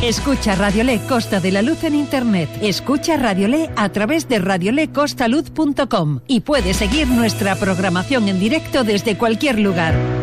Escucha Radiolé Costa de la Luz en Internet. Escucha Radiolé a través de radiolecostaluz.com y puedes seguir nuestra programación en directo desde cualquier lugar.